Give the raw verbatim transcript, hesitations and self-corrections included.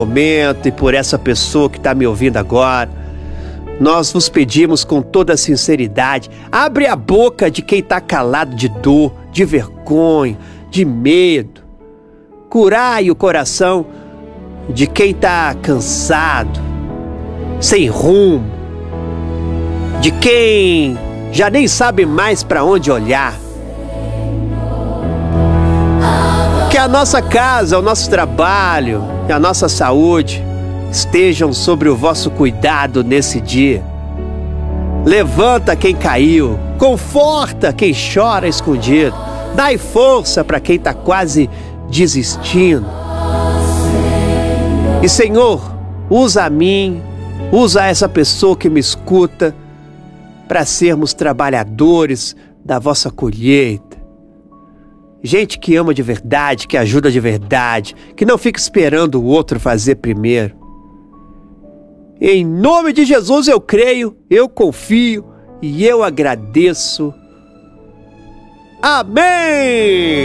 momento e por essa pessoa que está me ouvindo agora. Nós vos pedimos com toda sinceridade, abre a boca de quem está calado de dor, de vergonha, de medo. Curai o coração de quem está cansado, sem rumo, de quem já nem sabe mais para onde olhar. Que a nossa casa, o nosso trabalho e a nossa saúde estejam sobre o vosso cuidado nesse dia. Levanta quem caiu, conforta quem chora escondido, dai força para quem está quase desistindo. E Senhor, usa a mim, usa essa pessoa que me escuta para sermos trabalhadores da vossa colheita. Gente que ama de verdade, que ajuda de verdade, que não fica esperando o outro fazer primeiro. Em nome de Jesus eu creio, eu confio e eu agradeço. Amém!